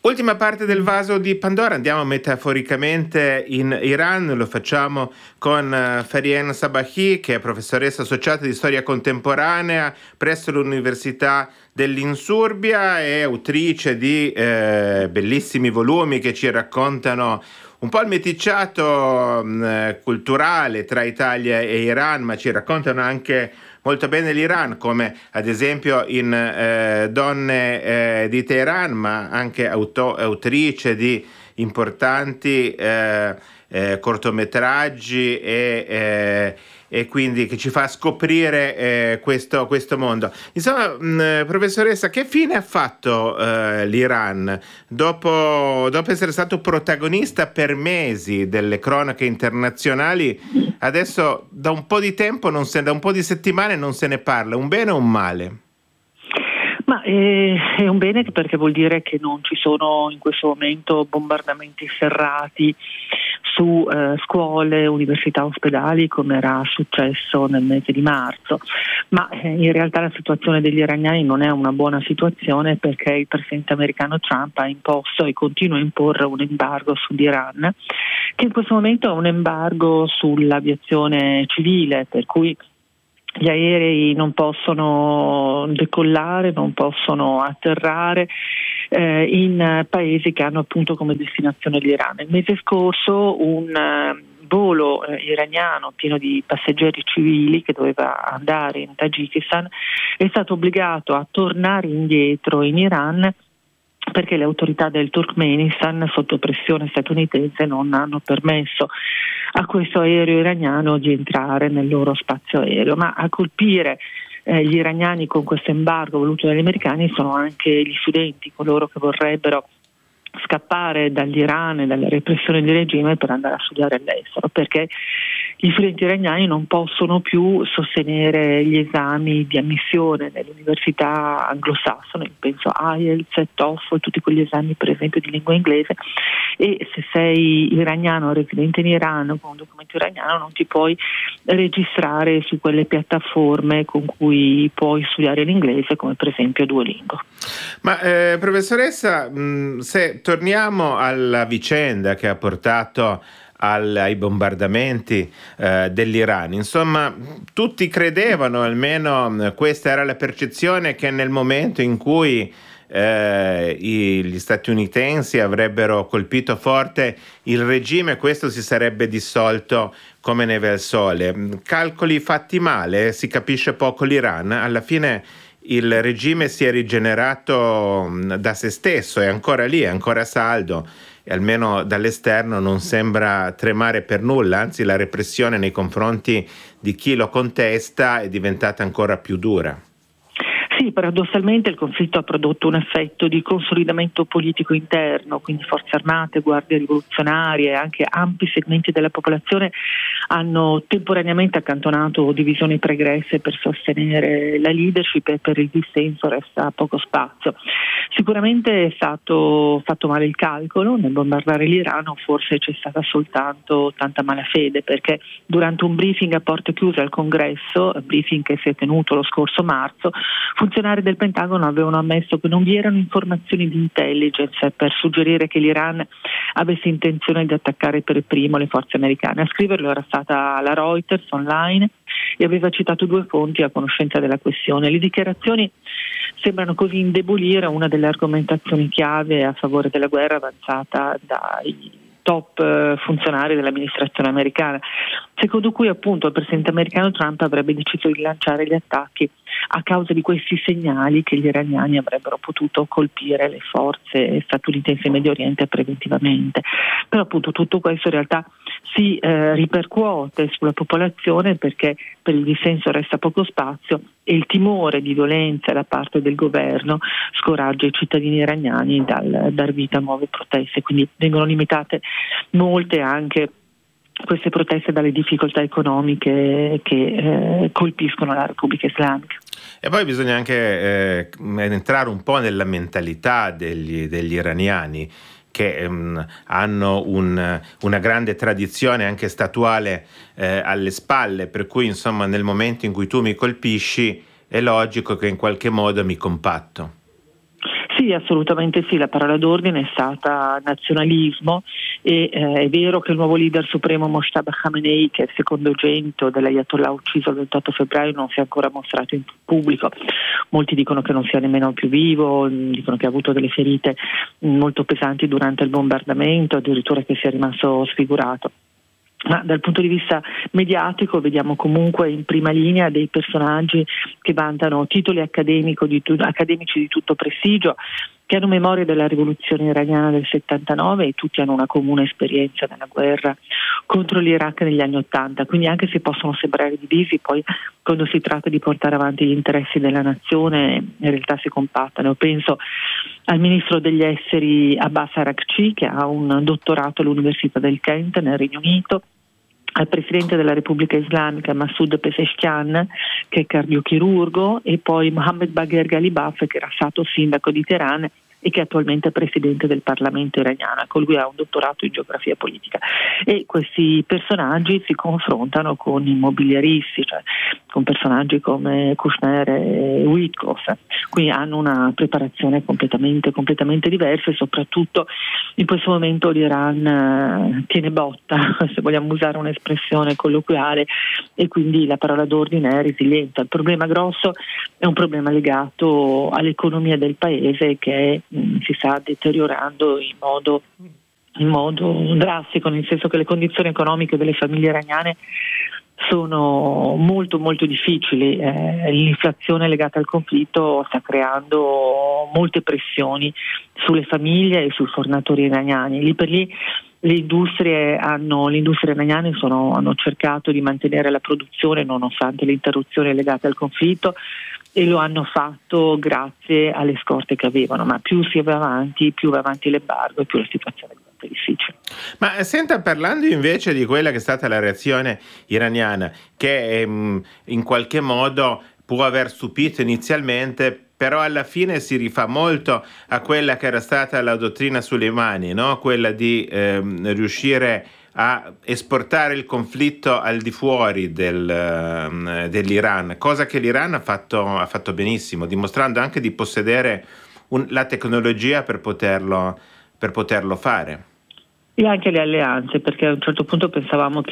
Ultima parte del vaso di Pandora, andiamo metaforicamente in Iran, lo facciamo con Farihen Sabahi, che è professoressa associata di storia contemporanea presso l'Università dell'Insurbia e autrice di bellissimi volumi che ci raccontano un po' il meticciato culturale tra Italia e Iran, ma ci raccontano anche molto bene l'Iran, come ad esempio in Donne di Teheran, ma anche autrice di importanti cortometraggi e quindi che ci fa scoprire questo mondo. Insomma, professoressa, che fine ha fatto l'Iran dopo essere stato protagonista per mesi delle cronache internazionali? Adesso da un po' di tempo, da un po' di settimane non se ne parla, un bene o un male? Ma è un bene perché vuol dire che non ci sono in questo momento bombardamenti serrati su scuole, università, ospedali come era successo nel mese di marzo, ma in realtà la situazione degli iraniani non è una buona situazione perché il presidente americano Trump ha imposto e continua a imporre un embargo sull'Iran, che in questo momento è un embargo sull'aviazione civile, per cui gli aerei non possono decollare, non possono atterrare in paesi che hanno appunto come destinazione l'Iran. Il mese scorso un volo iraniano pieno di passeggeri civili che doveva andare in Tagikistan è stato obbligato a tornare indietro in Iran perché le autorità del Turkmenistan, sotto pressione statunitense, non hanno permesso a questo aereo iraniano di entrare nel loro spazio aereo. Ma a colpire gli iraniani con questo embargo voluto dagli americani sono anche gli studenti, coloro che vorrebbero scappare dall'Iran e dalla repressione di regime per andare a studiare all'estero, perché gli studenti iraniani non possono più sostenere gli esami di ammissione nelle università anglosassone, penso IELTS, TOEFL, tutti quegli esami per esempio di lingua inglese, e se sei iraniano residente in Iran con un documento iraniano non ti puoi registrare su quelle piattaforme con cui puoi studiare l'inglese, come per esempio Duolingo. Ma professoressa, se torniamo alla vicenda che ha portato ai bombardamenti dell'Iran, insomma, tutti credevano, almeno questa era la percezione, che nel momento in cui gli statunitensi avrebbero colpito forte il regime, questo si sarebbe dissolto come neve al sole. Calcoli fatti male, si capisce poco l'Iran. Alla fine il regime si è rigenerato da se stesso, è ancora lì, è ancora saldo, e almeno dall'esterno non sembra tremare per nulla, anzi la repressione nei confronti di chi lo contesta è diventata ancora più dura. Sì, paradossalmente il conflitto ha prodotto un effetto di consolidamento politico interno, quindi forze armate, guardie rivoluzionarie e anche ampi segmenti della popolazione hanno temporaneamente accantonato divisioni pregresse per sostenere la leadership e per il dissenso resta poco spazio. Sicuramente è stato fatto male il calcolo nel bombardare l'Iran, o forse c'è stata soltanto tanta malafede, perché durante un briefing a porte chiuse al Congresso, briefing che si è tenuto lo scorso marzo, funzionari del Pentagono avevano ammesso che non vi erano informazioni di intelligence per suggerire che l'Iran avesse intenzione di attaccare per primo le forze americane. A scriverlo era stata la Reuters online e aveva citato 2 fonti a conoscenza della questione. Le dichiarazioni sembrano così indebolire una delle argomentazioni chiave a favore della guerra avanzata dai top funzionari dell'amministrazione americana, secondo cui appunto il presidente americano Trump avrebbe deciso di lanciare gli attacchi a causa di questi segnali che gli iraniani avrebbero potuto colpire le forze statunitensi in Medio Oriente preventivamente. Però appunto tutto questo in realtà si ripercuote sulla popolazione, perché per il dissenso resta poco spazio e il timore di violenza da parte del governo scoraggia i cittadini iraniani dal dar vita a nuove proteste, quindi vengono limitate molte anche queste proteste dalle difficoltà economiche che colpiscono la Repubblica Islamica. E poi bisogna anche entrare un po' nella mentalità degli iraniani, che hanno una grande tradizione anche statuale alle spalle, per cui insomma nel momento in cui tu mi colpisci è logico che in qualche modo mi compatto. Sì, assolutamente sì, la parola d'ordine è stata nazionalismo e è vero che il nuovo leader supremo Mojtaba Khamenei, che è il secondogenito dell'Ayatollah ucciso il 28 febbraio, non si è ancora mostrato in pubblico. Molti dicono che non sia nemmeno più vivo, dicono che ha avuto delle ferite molto pesanti durante il bombardamento, addirittura che sia rimasto sfigurato. Ma dal punto di vista mediatico vediamo comunque in prima linea dei personaggi che vantano titoli accademici di tutto prestigio, che hanno memoria della rivoluzione iraniana del 79 e tutti hanno una comune esperienza nella guerra contro l'Iraq negli anni 80, quindi anche se possono sembrare divisi, poi quando si tratta di portare avanti gli interessi della nazione in realtà si compattano. Io penso al ministro degli esteri Abbas Araghchi, che ha un dottorato all'Università del Kent nel Regno Unito, al presidente della Repubblica Islamica Masoud Pezeshkian, che è cardiochirurgo, e poi Mohammed Bagher Ghalibaf, che era stato sindaco di Teheran e che attualmente è presidente del Parlamento iraniano, con lui ha un dottorato in geografia politica. E questi personaggi si confrontano con immobiliaristi, cioè con personaggi come Kushner e Witkoff, quindi hanno una preparazione completamente diversa e soprattutto in questo momento l'Iran tiene botta, se vogliamo usare un'espressione colloquiale, e quindi la parola d'ordine è resilienza. Il problema grosso è un problema legato all'economia del paese che si sta deteriorando in modo drastico, nel senso che le condizioni economiche delle famiglie iraniane sono molto difficili. L'inflazione legata al conflitto sta creando molte pressioni sulle famiglie e sui fornitori iraniani. Lì per lì le industrie iraniane hanno cercato di mantenere la produzione nonostante le interruzioni legate al conflitto, e lo hanno fatto grazie alle scorte che avevano, ma più va avanti l'embargo e più la situazione diventa difficile. Ma senta, parlando invece di quella che è stata la reazione iraniana, che in qualche modo può aver stupito inizialmente, però alla fine si rifà molto a quella che era stata la dottrina Soleimani, no? Quella di riuscire a esportare il conflitto al di fuori dell'Iran, cosa che l'Iran ha fatto benissimo, dimostrando anche di possedere la tecnologia per poterlo fare. E anche le alleanze, perché a un certo punto pensavamo,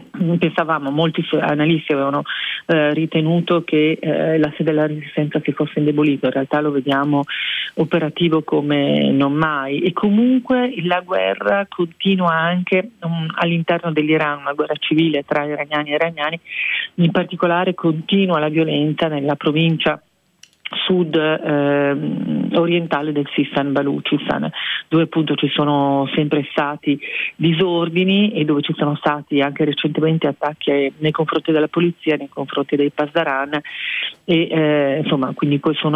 molti analisti avevano ritenuto che l'asse della resistenza si fosse indebolito, in realtà lo vediamo operativo come non mai, e comunque la guerra continua anche all'interno dell'Iran, una guerra civile tra iraniani e iraniani, in particolare continua la violenza nella provincia sud orientale del Sistan Baluchistan, dove appunto ci sono sempre stati disordini e dove ci sono stati anche recentemente attacchi nei confronti della polizia, nei confronti dei Pasdaran, e insomma, quindi poi è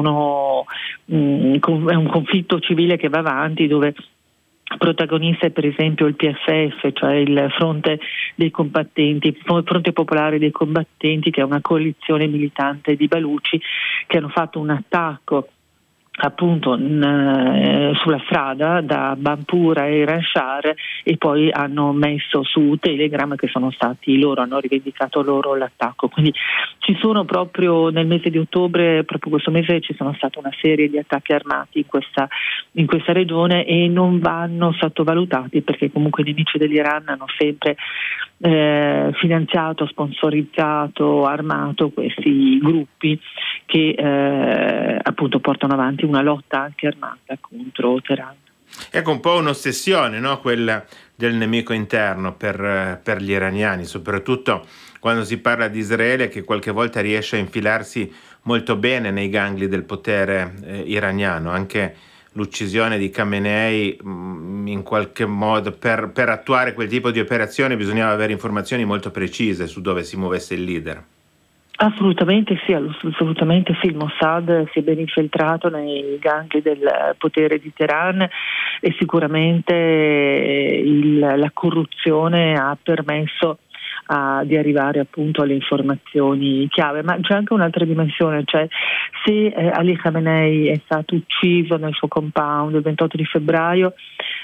un conflitto civile che va avanti, dove protagonista è per esempio il PFF, cioè il Fronte dei Combattenti, Fronte Popolare dei Combattenti, che è una coalizione militante di baluci che hanno fatto un attacco appunto sulla strada da Bampura e Ranshar, e poi hanno messo su Telegram che hanno rivendicato loro l'attacco. Quindi ci sono proprio nel mese di ottobre, proprio questo mese, ci sono stata una serie di attacchi armati in questa regione, e non vanno sottovalutati, perché comunque i nemici dell'Iran hanno sempre finanziato, sponsorizzato, armato questi gruppi che appunto portano avanti una lotta anche armata contro Teheran. Ecco, un po' un'ossessione, no? Quella del nemico interno per gli iraniani, soprattutto quando si parla di Israele, che qualche volta riesce a infilarsi molto bene nei gangli del potere iraniano. Anche l'uccisione di Khamenei, in qualche modo, per attuare quel tipo di operazione bisognava avere informazioni molto precise su dove si muovesse il leader. Assolutamente sì, il Mossad si è ben infiltrato nei gangli del potere di Teheran, e sicuramente la corruzione ha permesso di arrivare appunto alle informazioni chiave. Ma c'è anche un'altra dimensione, cioè se Ali Khamenei è stato ucciso nel suo compound il 28 di febbraio,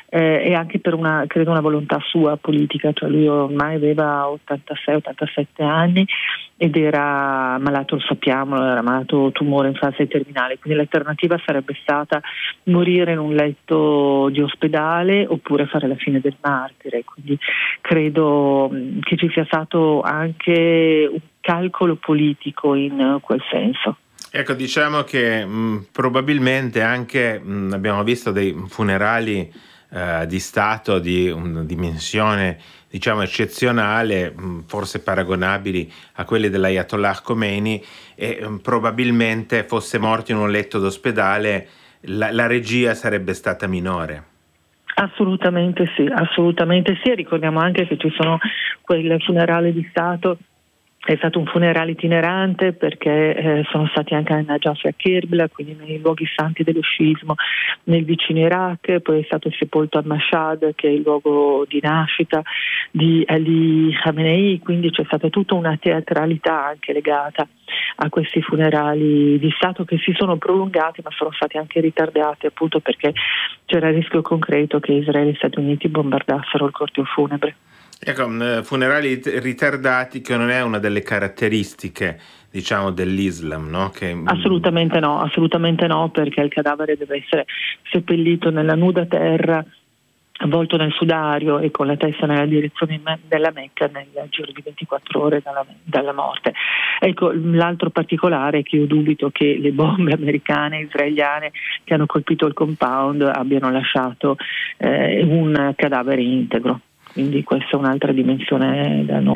e anche per credo una volontà sua politica, cioè lui ormai aveva 86-87 anni ed era malato, lo sappiamo, era malato tumore in fase terminale, quindi l'alternativa sarebbe stata morire in un letto di ospedale oppure fare la fine del martire, quindi credo che ci sia stato anche un calcolo politico in quel senso. Ecco, diciamo che probabilmente anche abbiamo visto dei funerali di Stato di una dimensione diciamo eccezionale, forse paragonabili a quelli dell'Ayatollah Khomeini, e probabilmente fosse morto in un letto d'ospedale la regia sarebbe stata minore. Assolutamente sì. Ricordiamo anche che ci sono quei funerali di Stato. È stato un funerale itinerante perché sono stati anche a Najaf e a Kerbala, quindi nei luoghi santi dello sciismo nel vicino Iraq, poi è stato sepolto a Mashhad, che è il luogo di nascita di Ali Khamenei, quindi c'è stata tutta una teatralità anche legata a questi funerali di Stato che si sono prolungati ma sono stati anche ritardati appunto perché c'era il rischio concreto che Israele e gli Stati Uniti bombardassero il corteo funebre. Ecco, funerali ritardati che non è una delle caratteristiche, diciamo, dell'Islam, no? Assolutamente no, perché il cadavere deve essere seppellito nella nuda terra, avvolto nel sudario e con la testa nella direzione della Mecca nel giro di 24 ore dalla morte. Ecco, l'altro particolare è che io dubito che le bombe americane e israeliane che hanno colpito il compound abbiano lasciato un cadavere integro. Quindi questa è un'altra dimensione da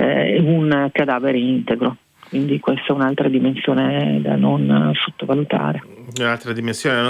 non sottovalutare. Un'altra dimensione